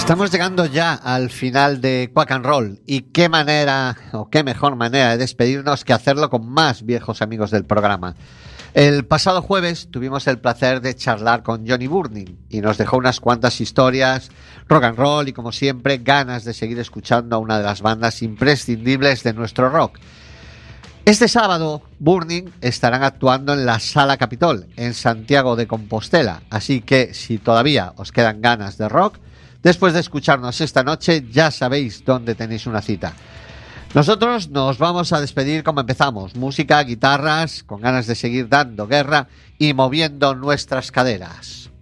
Estamos llegando ya al final de Quack and Roll y qué manera o qué mejor manera de despedirnos que hacerlo con más viejos amigos del programa. El pasado jueves tuvimos el placer de charlar con Johnny Burning y nos dejó unas cuantas historias, rock and roll y como siempre ganas de seguir escuchando a una de las bandas imprescindibles de nuestro rock. Este sábado, Burning estarán actuando en la Sala Capitol, en Santiago de Compostela, así que si todavía os quedan ganas de rock, después de escucharnos esta noche ya sabéis dónde tenéis una cita. Nosotros nos vamos a despedir como empezamos, música, guitarras, con ganas de seguir dando guerra y moviendo nuestras caderas.